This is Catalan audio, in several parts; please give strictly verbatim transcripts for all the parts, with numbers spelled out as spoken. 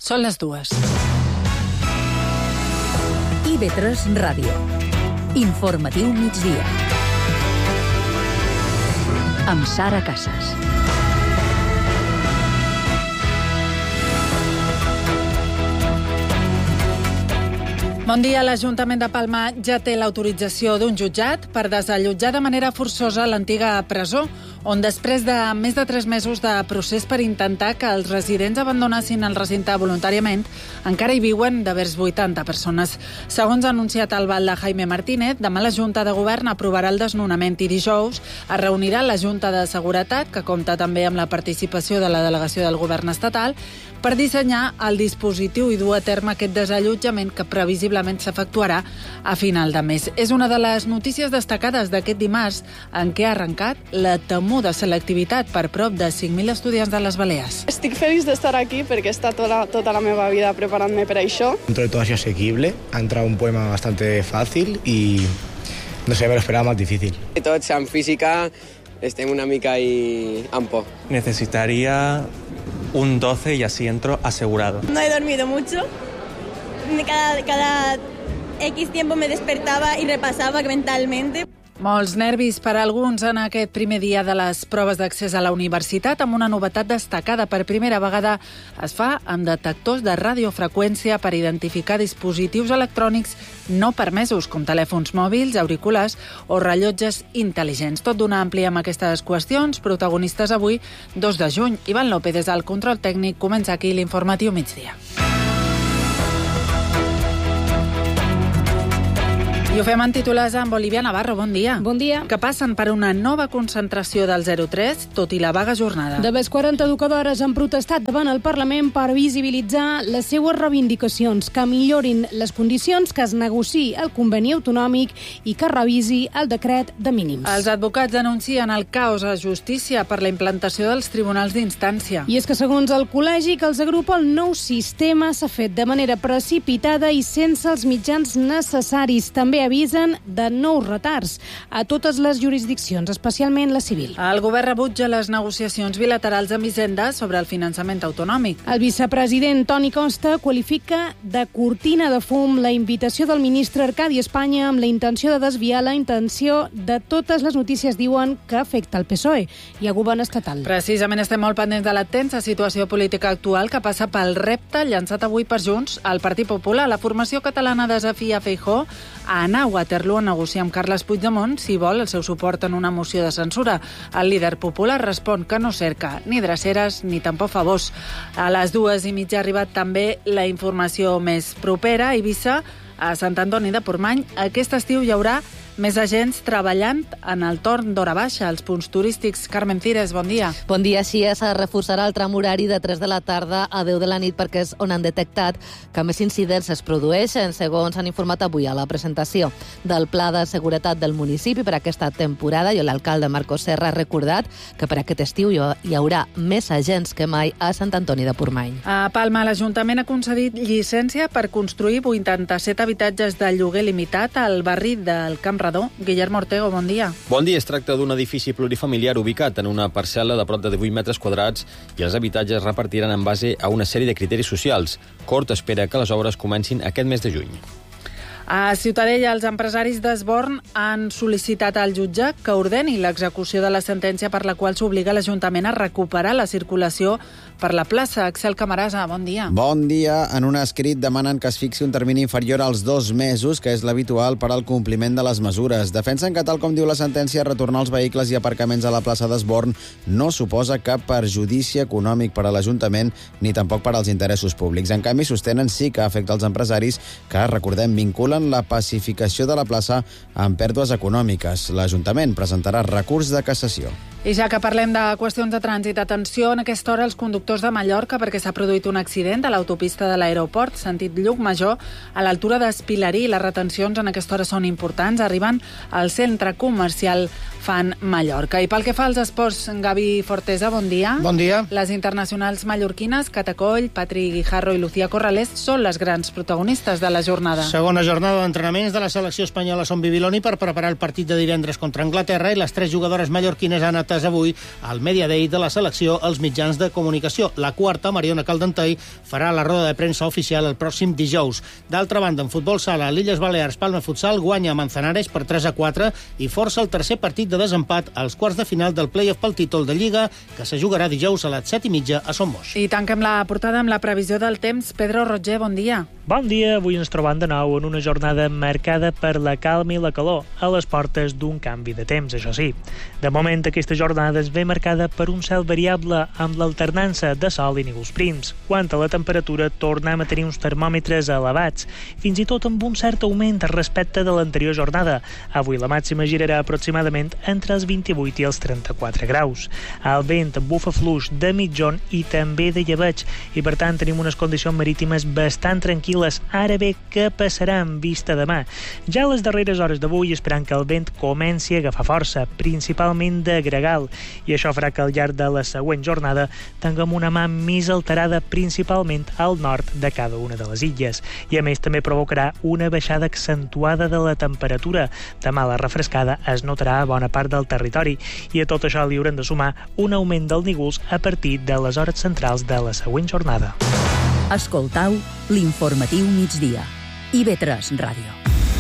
Són les dues. I V tres Ràdio. Informatiu migdia. Amb Sara Casas. Bon dia. L'Ajuntament de Palma ja té l'autorització d'un jutjat per desallotjar de manera forçosa l'antiga presó, on després de més de tres mesos de procés per intentar que els residents abandonessin el recinte voluntàriament, encara hi viuen de vers vuitanta persones. Segons ha anunciat el alcalde Jaime Martínez, demà la Junta de Govern aprovarà el desnonament i dijous es reunirà la Junta de Seguretat, que compta també amb la participació de la delegació del Govern estatal, per dissenyar el dispositiu i dur a terme aquest desallotjament que previsiblement s'efectuarà a final de mes. És una de les notícies destacades d'aquest dimarts en què ha arrencat la temuda selectivitat per prop de cinc mil estudiants de les Balears. Estic feliç d'estar aquí perquè he estat tota, tota la meva vida preparant-me per això. Dentro de todo ha sido asequible, ha entrado un poema bastante fácil y no sé, me lo esperaba más difícil. Tots en física estem una mica ahí amb por. Necesitaría un doce y así entro asegurado. No he dormido mucho. Cada, cada X tiempo me despertaba y repasaba mentalmente. Molts nervis per a alguns en aquest primer dia de les proves d'accés a la universitat, amb una novetat destacada. Per primera vegada es fa amb detectors de radiofreqüència per identificar dispositius electrònics no permesos, com telèfons mòbils, auriculars o rellotges intel·ligents. Tot d'una àmplia amb aquestes qüestions, protagonistes avui, dos de juny. Ivan López, des del control tècnic, comença aquí l'informatiu migdia. I ho fem en titulars amb Olivia Navarro. Bon dia. Bon dia. Que passen per una nova concentració del zero tres, tot i la vaga jornada. De més quaranta educadores han protestat davant el Parlament per visibilitzar les seues reivindicacions, que millorin les condicions, que es negociï el conveni autonòmic i que revisi el decret de mínims. Els advocats denuncien el caos a justícia per la implantació dels tribunals d'instància. I és que, segons el col·legi que els agrupa, el nou sistema s'ha fet de manera precipitada i sense els mitjans necessaris. També avisen de nous retards a totes les jurisdiccions, especialment la civil. El govern rebutja les negociacions bilaterals amb Hisenda sobre el finançament autonòmic. El vicepresident Toni Costa qualifica de cortina de fum la invitació del ministre Arcadi Espanya amb la intenció de desviar la intenció de totes les notícies, diuen, que afecta el P S O E i el govern estatal. Precisament estem molt pendents de la tensa situació política actual que passa pel repte llançat avui per Junts al Partit Popular. La formació catalana desafia Feijóo a anar a Waterloo a negociar amb Carles Puigdemont si vol el seu suport en una moció de censura. El líder popular respon que no cerca ni dreceres ni tampoc favors. A les dues i mitja ha arribat també la informació més propera. A Eivissa, a Sant Antoni de Portmany, aquest estiu hi haurà més agents treballant en el torn d'hora baixa als punts turístics. Carmen Cires, bon dia. Bon dia. Així es reforçarà el tram horari de tres de la tarda a deu de la nit perquè és on han detectat que més incidents es produeixen, segons han informat avui a la presentació del Pla de Seguretat del municipi per aquesta temporada. I l'alcalde Marcos Serra ha recordat que per aquest estiu hi haurà més agents que mai a Sant Antoni de Portmany. A Palma, l'Ajuntament ha concedit llicència per construir vuitanta-set habitatges de lloguer limitat al barri del Camp Guillermo Ortego, bon dia. Bon dia. Es tracta d'un edifici plurifamiliar ubicat en una parcel·la de prop de divuit metres quadrats i els habitatges repartiran en base a una sèrie de criteris socials. Cort espera que les obres comencin aquest mes de juny. A Ciutadella, els empresaris d'Esborn han sol·licitat al jutge que ordeni l'execució de la sentència per la qual s'obliga l'Ajuntament a recuperar la circulació per la plaça. Axel Camarasa, bon dia. Bon dia. En un escrit demanen que es fixi un termini inferior als dos mesos, que és l'habitual per al compliment de les mesures. Defensen que, tal com diu la sentència, retornar els vehicles i aparcaments a la plaça d'Esborn no suposa cap perjudici econòmic per a l'Ajuntament ni tampoc per als interessos públics. En canvi, sostenen sí que afecta els empresaris que, recordem, vinculen la pacificació de la plaça amb pèrdues econòmiques. L'Ajuntament presentarà recurs de cassació. I ja que parlem de qüestions de trànsit, atenció en aquesta hora als conductors de Mallorca perquè s'ha produït un accident a l'autopista de l'aeroport, sentit Llucmajor, a l'altura d'Espilarí. Les retencions en aquesta hora són importants, arriben al centre comercial Fan Mallorca. I pel que fa als esports, Gavi Fortesa, bon dia. Bon dia. Les internacionals mallorquines, Catacoll, Patri Guijarro i Lucía Corrales són les grans protagonistes de la jornada. Segona jornada d'entrenaments de la selecció espanyola a Son Bibiloni per preparar el partit de divendres contra Anglaterra, i les tres jugadores mallorquines han atès avui al Media Day de la selecció als mitjans de comunicació l'organització. La quarta, Mariona Caldentei, farà la roda de premsa oficial el pròxim dijous. D'altra banda, en futbol sala, l'Illes Balears Palma Futsal guanya a Manzanares per tres a quatre i força el tercer partit de desempat als quarts de final del play-off pel títol de Lliga, que se jugarà dijous a les set i mitja a Son Moix. I tanquem la portada amb la previsió del temps. Pedro Roger, bon dia. Bon dia, avui ens trobam de nou en una jornada marcada per la calma i la calor, a les portes d'un canvi de temps, això sí. De moment, aquesta jornada es ve marcada per un cel variable amb l'alternança de sol i núvols prims. Quant a la temperatura, tornem a tenir uns termòmetres elevats, fins i tot amb un cert augment respecte de l'anterior jornada. Avui la màxima girarà aproximadament entre els vint-i-vuit i els trenta-quatre graus. El vent bufa fluix de mitjon i també de llebeig, i per tant tenim unes condicions marítimes bastant tranquil·les. Ara bé, què passarà en vista demà? Ja a les darreres hores d'avui esperant que el vent comenci a agafar força, principalment de gregal, i això farà que al llarg de la següent jornada tinguem una mà més alterada, principalment al nord de cada una de les illes. I a més també provocarà una baixada accentuada de la temperatura. Demà la refrescada es notarà a bona part del territori, i a tot això li haurem de sumar un augment del nígols a partir de les hores centrals de la següent jornada. Escoltau l'informatiu migdia. I ve tres Ràdio.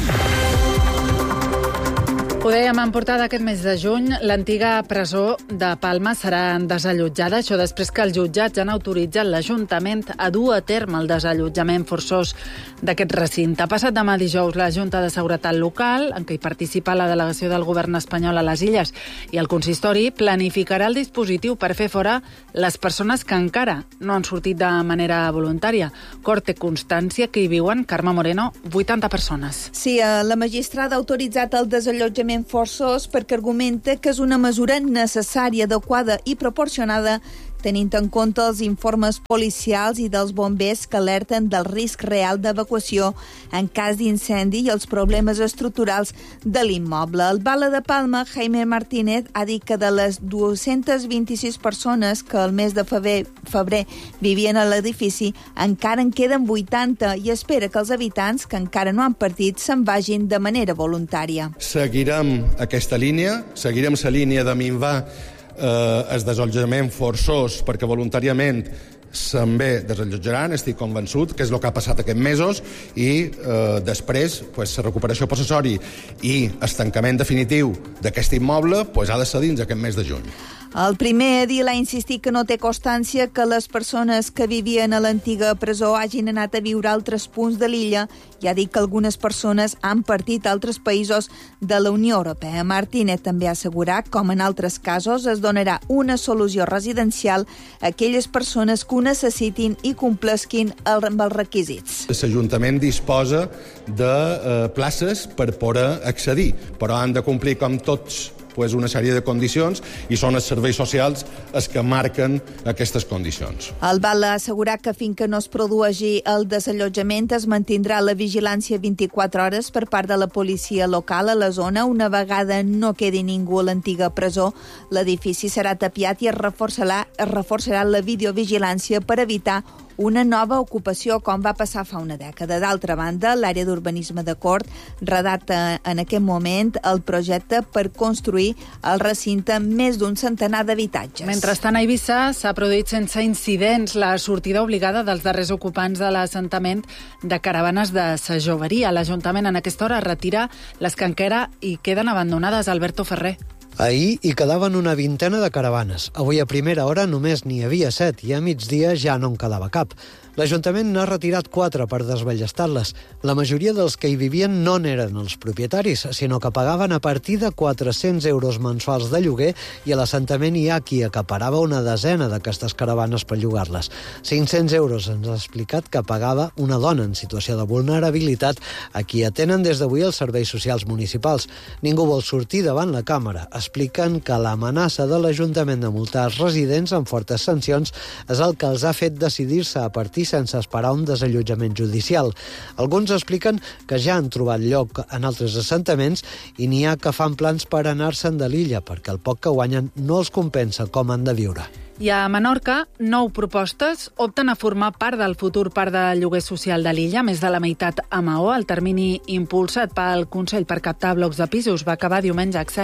Ho dèiem en portada aquest mes de juny, l'antiga presó de Palma serà desallotjada, això després que els jutjats han autoritzat l'Ajuntament a dur a terme el desallotjament forçós d'aquest recinte. Ha passat demà dijous la Junta de Seguretat Local, en què hi participa la delegació del govern espanyol a les Illes, i el consistori planificarà el dispositiu per fer fora les persones que encara no han sortit de manera voluntària. Cort té constància que hi viuen, Carme Moreno, vuitanta persones. Sí, la magistrada ha autoritzat el desallotjament forçós perquè argumenta que és una mesura necessària, adequada i proporcionada tenint en compte els informes policials i dels bombers que alerten del risc real d'evacuació en cas d'incendi i els problemes estructurals de l'immoble. El Bala de Palma, Jaime Martínez, ha dit que de les dues-centes vint-i-sis persones que el mes de febrer, febrer vivien a l'edifici, encara en queden vuitanta i espera que els habitants que encara no han partit se'n vagin de manera voluntària. Seguirem aquesta línia, seguirem la línia de minvar eh, el desallotjament forçós, perquè voluntàriament també desallotjaran, estic convençut, que és el que ha passat aquests mesos, i eh, després pues, la recuperació possessori i el tancament definitiu d'aquest immoble pues, ha de ser dins aquest mes de juny. El primer edil ha insistit que no té constància que les persones que vivien a l'antiga presó hagin anat a viure a altres punts de l'illa i ha dit que algunes persones han partit a altres països de la Unió Europea. Martínez també ha assegurat, com en altres casos, es donarà una solució residencial a aquelles persones que ho necessitin i complesquin el, amb els requisits. L'Ajuntament disposa de eh, places per poder accedir, però han de complir com tots pues, una sèrie de condicions i són els serveis socials els que marquen aquestes condicions. El Val ha assegurat que fins que no es produeixi el desallotjament es mantindrà la vigilància vint-i-quatre hores per part de la policia local a la zona. Una vegada no quedi ningú a l'antiga presó, l'edifici serà tapiat i es reforçarà, es reforçarà la videovigilància per evitar una nova ocupació, com va passar fa una dècada. D'altra banda, l'àrea d'urbanisme de Cort redacta en aquest moment el projecte per construir al recinte més d'un centenar d'habitatges. Mentrestant, a Eivissa s'ha produït sense incidents la sortida obligada dels darrers ocupants de l'assentament de caravanes de sa joveria. L'Ajuntament en aquesta hora retira les que encara hi queden abandonades. Alberto Ferrer. Ahir hi quedaven una vintena de caravanes. Avui a primera hora només n'hi havia set i a migdia ja no en quedava cap. L'Ajuntament n'ha retirat quatre per desballestar-les. La majoria dels que hi vivien no n'eren els propietaris, sinó que pagaven a partir de quatre-cents euros mensuals de lloguer i a l'assentament hi ha qui acaparava una desena d'aquestes caravanes per llogar-les. cinc-cents euros ens ha explicat que pagava una dona en situació de vulnerabilitat a qui atenen des d'avui els serveis socials municipals. Ningú vol sortir davant la càmera. Expliquen que l'amenaça de l'Ajuntament de multar els residents amb fortes sancions és el que els ha fet decidir-se a partir sense esperar un desallotjament judicial. Alguns expliquen que ja han trobat lloc en altres assentaments i n'hi ha que fan plans per anar-se'n de l'illa perquè el poc que guanyen no els compensa com han de viure. I a Menorca, nou propostes opten a formar part del futur parc de lloguer social de l'illa, més de la meitat a Maó. El termini impulsat pel Consell per captar blocs de pisos va acabar diumenge, Axel.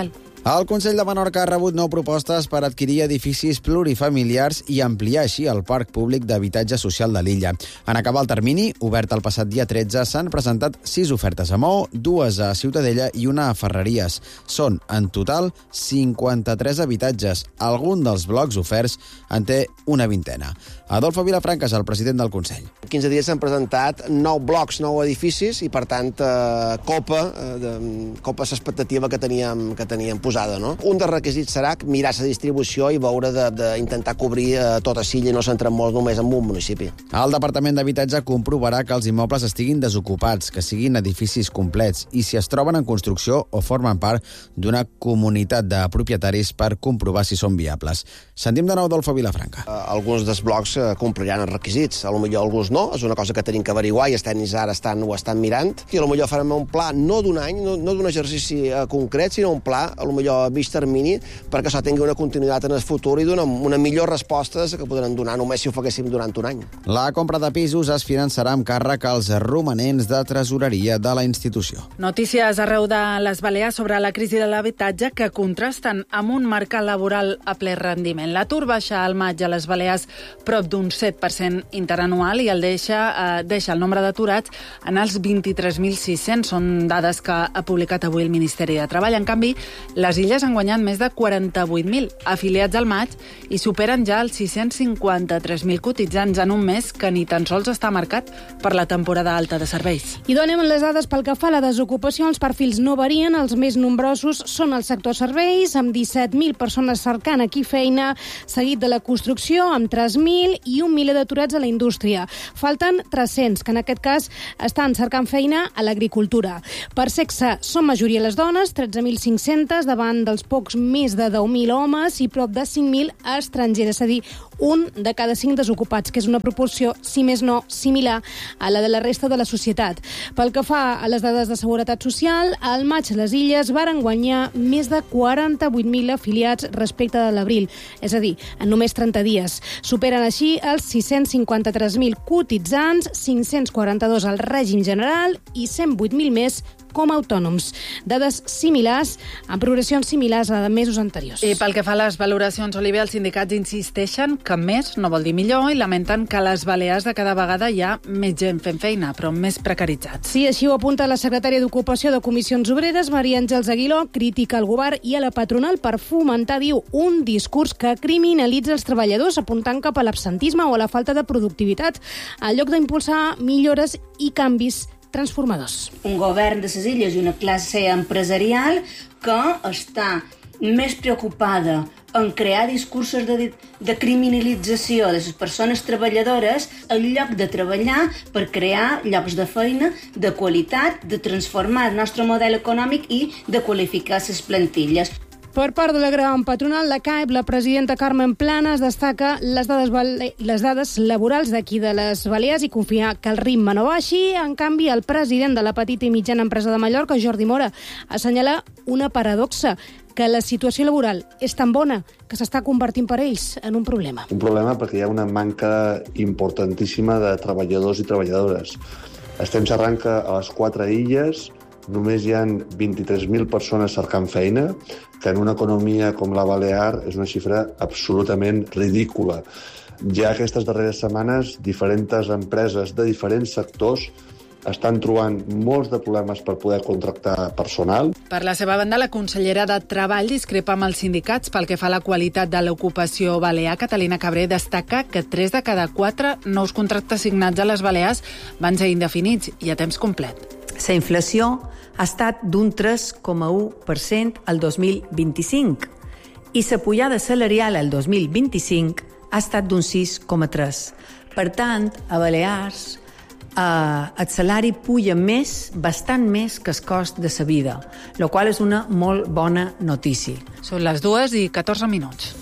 El Consell de Menorca ha rebut nou propostes per adquirir edificis plurifamiliars i ampliar així el parc públic d'habitatge social de l'illa. En acabar el termini, obert el passat dia tretze, s'han presentat sis ofertes a Maó, dues a Ciutadella i una a Ferreries. Són, en total, cinquanta-tres habitatges. Algun dels blocs oferts en té una vintena. Adolfo Vilafranca és el president del Consell. En quinze dies s'han presentat nou blocs, nou edificis i, per tant, eh, copa, eh, copa l'expectativa que teníem, que teníem posada. No? Un dels requisits serà mirar la distribució i veure d'intentar cobrir eh, tota Silla i no centrar molt només en un municipi. El Departament d'Habitatge comprovarà que els immobles estiguin desocupats, que siguin edificis complets i si es troben en construcció o formen part d'una comunitat de propietaris per comprovar si són viables. Sentim de nou Adolfo Vilafranca. Uh, alguns dels blocs uh, compliran els requisits, a lo millor alguns no, és una cosa que tenim que averiguar i els tècnics ara estan, ho estan mirant, i a lo millor farem un pla no d'un any, no, no d'un exercici uh, concret, sinó un pla, a lo millor a mig termini, perquè això tingui una continuïtat en el futur i donar una millor resposta que podran donar només si ho faguéssim durant un any. La compra de pisos es finançarà amb càrrec als romanents de tresoreria de la institució. Notícies arreu de les Balears sobre la crisi de l'habitatge que contrasten amb un mercat laboral a ple rendiment. L'atur baixa al maig a les Balears prop d'un set per cent interanual i el deixa, eh, deixa el nombre d'aturats en els vint-i-tres mil sis-cents. Són dades que ha publicat avui el Ministeri de Treball. En canvi, les illes han guanyat més de quaranta-vuit mil afiliats al maig i superen ja els sis-cents cinquanta-tres mil cotitzants en un mes que ni tan sols està marcat per la temporada alta de serveis. I donem les dades pel que fa a la desocupació. Els perfils no varien. Els més nombrosos són el sector serveis, amb disset mil persones cercant aquí feina, seguit de la construcció, amb tres mil i un miler d'aturats a la indústria. Falten tres-cents, que en aquest cas estan cercant feina a l'agricultura. Per sexe, són majoria les dones, tretze mil cinc-cents davant dels pocs més de deu mil homes i prop de cinc mil estrangeres, és a dir, un de cada cinc desocupats, que és una proporció, si més no, similar a la de la resta de la societat. Pel que fa a les dades de seguretat social, al maig les illes varen guanyar més de quaranta-vuit mil afiliats respecte de l'abril, és a dir, en només trenta dies. Superen així els sis-cents cinquanta-tres mil cotitzants, cinc-cents quaranta-dos al règim general i cent vuit mil més com a autònoms. Dades similars, amb progressions similars a de mesos anteriors. I pel que fa a les valoracions, Olivia, els sindicats insisteixen que més no vol dir millor i lamenten que a les Balears de cada vegada hi ha més gent fent feina, però més precaritzats. Sí, així ho apunta la secretària d'Ocupació de Comissions Obreres, Maria Àngels Aguiló, crítica al govern i a la patronal per fomentar, diu, un discurs que criminalitza els treballadors, apuntant cap a l'absentisme o a la falta de productivitat, en lloc d'impulsar millores i canvis transformadors. Un govern de les illes i una classe empresarial que està més preocupada en crear discursos de, de criminalització de les persones treballadores en lloc de treballar per crear llocs de feina de qualitat, de transformar el nostre model econòmic i de qualificar les plantilles. Per part de la gran patronal, la C A E P, la presidenta Carmen Planas destaca les dades, les dades laborals d'aquí de les Balears i confia que el ritme no baixi. En canvi, el president de la petita i mitjana empresa de Mallorca, Jordi Mora, assenyala una paradoxa, que la situació laboral és tan bona que s'està convertint per ells en un problema. Un problema perquè hi ha una manca importantíssima de treballadors i treballadores. Estem xerrant que a les quatre illes només hi ha vint-i-tres mil persones cercant feina, que en una economia com la Balear és una xifra absolutament ridícula. Ja aquestes darreres setmanes, diferents empreses de diferents sectors estan trobant molts de problemes per poder contractar personal. Per la seva banda, la consellera de Treball discrepa amb els sindicats pel que fa a la qualitat de l'ocupació balear. Catalina Cabré destaca que tres de cada quatre nous contractes signats a les Balears van ser indefinits i a temps complet. La inflació ha estat d'un tres coma u per cent el dos mil vint-i-cinc i la pujada salarial el dos mil vint-i-cinc ha estat d'un sis coma tres. Per tant, a Balears Uh, el salari puja més, bastant més que el cost de la vida, la qual és una molt bona notícia. Són les dues i catorze minuts.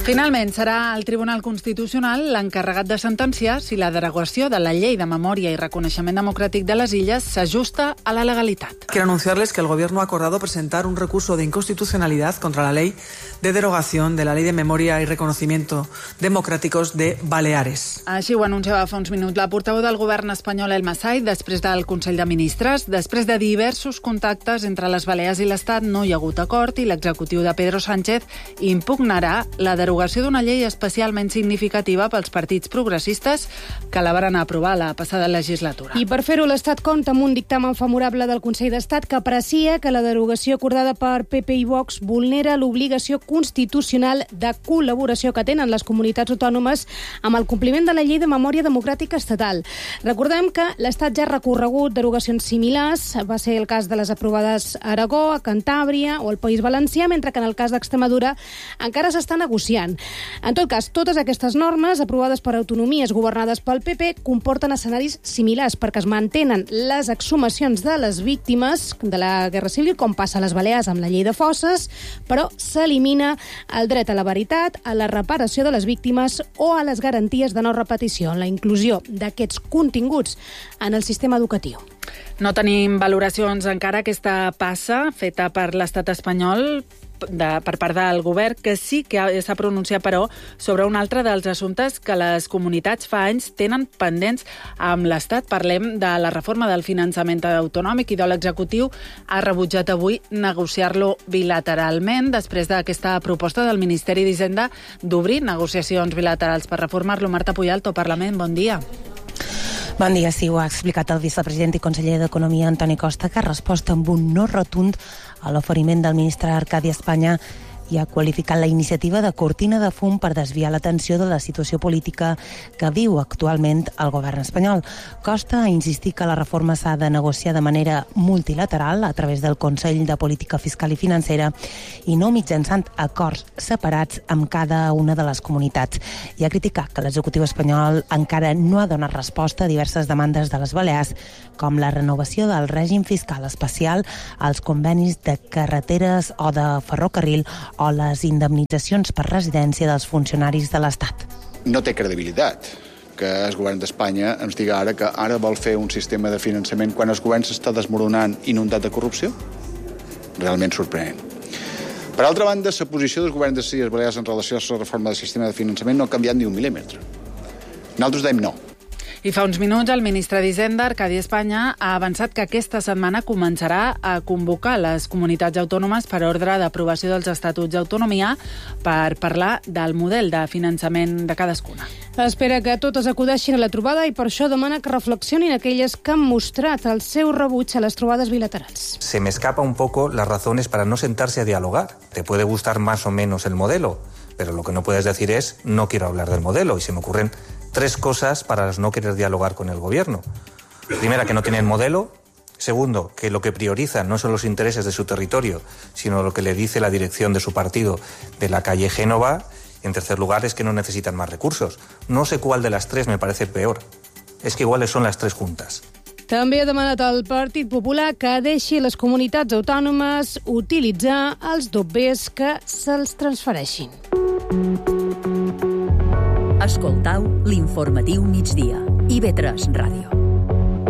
Finalment, serà el Tribunal Constitucional l'encarregat de sentenciar si la derogació de la Llei de Memòria i Reconeixement Democràtic de les Illes s'ajusta a la legalitat. Quiero anunciarles que el Gobierno ha acordado presentar un recurso de inconstitucionalidad contra la Ley de derogación de la Ley de Memoria y Reconocimiento Democráticos de Baleares. Així ho anunciava fa uns minuts la portaveu del govern espanyol, Elma Said, després del Consell de Ministres. Després de diversos contactes entre les Balears i l'Estat, no hi ha hagut acord i l'executiu de Pedro Sánchez impugnarà la derogació d'una llei especialment significativa pels partits progressistes que la varen aprovar la passada legislatura. I per fer-ho, l'Estat compta amb un dictamen favorable del Consell d'Estat que aprecia que la derogació acordada per P P i Vox vulnera l'obligació constitucional de col·laboració que tenen les comunitats autònomes amb el compliment de la Llei de Memòria Democràtica Estatal. Recordem que l'Estat ja ha recorregut derogacions similars, va ser el cas de les aprovades a Aragó, a Cantàbria o al País Valencià, mentre que en el cas d'Extremadura encara s'està negociant. En tot cas, totes aquestes normes aprovades per autonomies governades pel P P comporten escenaris similars perquè es mantenen les exhumacions de les víctimes de la Guerra Civil, com passa a les Balears amb la llei de fosses, però s'elimina el dret a la veritat, a la reparació de les víctimes o a les garanties de no repetició, la inclusió d'aquests continguts en el sistema educatiu. No tenim valoracions encara aquesta passa feta per l'estat espanyol de, per part del govern, que sí que s'ha pronunciat, però, sobre un altre dels assumptes que les comunitats fa anys tenen pendents amb l'Estat. Parlem de la reforma del finançament autonòmic i de l'executiu ha rebutjat avui negociar-lo bilateralment després d'aquesta proposta del Ministeri d'Hisenda d'obrir negociacions bilaterals per reformar-lo. Marta Puyalto, Parlament, bon dia. Bon dia, sí, ho ha explicat el vicepresident i conseller d'Economia, Antoni Costa, que ha respost amb un no rotund a l'oferiment del ministre Arcadi Espanya i ha qualificat la iniciativa de cortina de fum per desviar l'atenció de la situació política que viu actualment el govern espanyol. Costa ha insistit que la reforma s'ha de negociar de manera multilateral a través del Consell de Política Fiscal i Financera i no mitjançant acords separats amb cada una de les comunitats. I ha criticat que l'executiu espanyol encara no ha donat resposta a diverses demandes de les Balears, com la renovació del règim fiscal especial, als convenis de carreteres o de ferrocarril o les indemnitzacions per residència dels funcionaris de l'Estat. No té credibilitat que el govern d'Espanya ens diga ara que ara vol fer un sistema de finançament quan el govern s'està desmoronant inundat de corrupció. Realment sorprenent. Per altra banda, la posició del govern de les Illes Balears en relació a la reforma del sistema de finançament no ha canviat ni un mil·límetre. Nosaltres dèiem no. I fa uns minuts el ministre d'Hisenda, Arcadi Espanya, ha avançat que aquesta setmana començarà a convocar les comunitats autònomes per ordre d'aprovació dels estatuts d'autonomia per parlar del model de finançament de cadascuna. Espera que totes acudeixin a la trobada i per això demana que reflexionin aquelles que han mostrat el seu rebuig a les trobades bilaterals. Se me escapa un poco las razones para no sentarse a dialogar. Te puede gustar más o menos el modelo, pero lo que no puedes decir es no quiero hablar del modelo, y se me ocurren tres cosas para no querer dialogar con el gobierno. Primera, que no tienen modelo. Segundo, que lo que priorizan no son los intereses de su territorio, sino lo que le dice la dirección de su partido de la calle Génova. En tercer lugar, es que no necesitan más recursos. No sé cuál de las tres me parece peor. Es que iguales son las tres juntas. També ha demanat al Partit Popular que deixi les comunitats autònomes utilitzar els dobbers que se'ls transfereixin. Escoltau l'informatiu migdia. I ve tres Ràdio.